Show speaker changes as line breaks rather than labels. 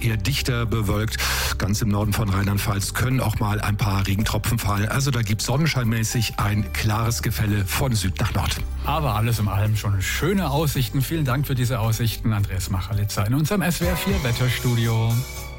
eher dichter bewölkt. Ganz im Norden von Rheinland-Pfalz können auch mal ein paar Regentropfen fallen. Also da gibt es sonnenscheinmäßig ein klares Gefälle von Süd nach Nord.
Aber alles in allem schon schöne Aussichten. Vielen Dank für diese Aussichten, Andreas Machalitzer in unserem SWR 4 Wetterstudio.